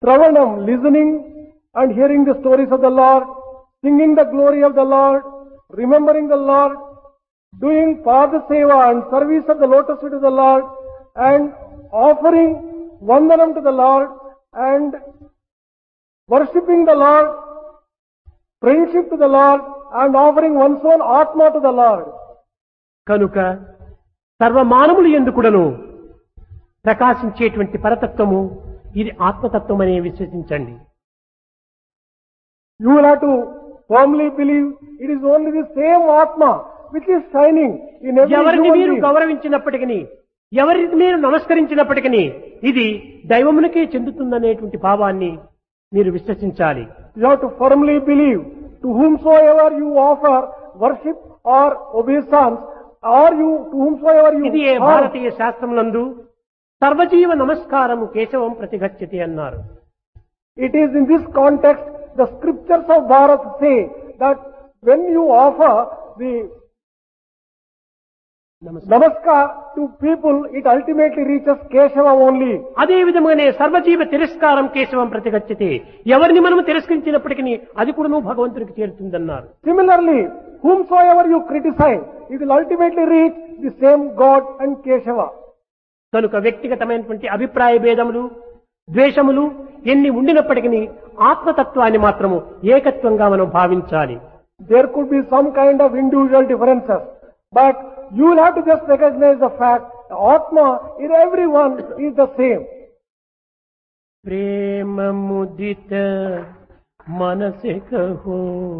Shravanam, listening and hearing the stories of the Lord, singing the glory of the Lord, remembering the Lord, doing Pada Seva and service of the lotus feet of the Lord, and offering Vandanam to the Lord, and worshipping the Lord, friendship to the Lord, and offering one's own Atma to the Lord. కనుక సర్వమానవులు ఎందుకుడను ప్రకాశించేటువంటి పరతత్వము ఇది ఆత్మతత్వం అనే విశ్వసించండి. You will have to firmly believe it is only the same Atma which is shining in every ఎవరిని human మీరు being. గౌరవించినప్పటికీ, ఎవరికి మీరు నమస్కరించినప్పటికీ ఇది దైవమునికే చెందుతుందనేటువంటి భావాన్ని మీరు విశ్వసించాలి. You have to firmly believe to whomsoever you offer worship or obeisance, or you to whomsoever you ఇది offer. భారతీయ శాస్త్రమునందు సర్వజీవ నమస్కారము కేశవం ప్రతిగచ్చతి అన్నారు. It is in this context the scriptures of Bharat say that when you offer the namaskar to people, it ultimately reaches Keshava only. అదే విధముగానే సర్వజీవ తిరస్కారం కేశవం ప్రతిగచ్చతి. ఎవరిని మనము తిరస్కరించినప్పటికీ అది కూడా నువ్వు భగవంతునికి చేరుతుందన్నారు. Similarly, whomsoever you criticize, it will ultimately reach the same God and Keshava. కనుక వ్యక్తిగతమైనటువంటి అభిప్రాయ భేదములు, ద్వేషములు ఎన్ని ఉండినప్పటికీ ఆత్మతత్వాన్ని మాత్రము ఏకత్వంగా మనం భావించాలి. There could be some kind of individual differences, but you will have to just recognize the fact that Atma in everyone is the same. ప్రేమ ముదిత మనసే కహో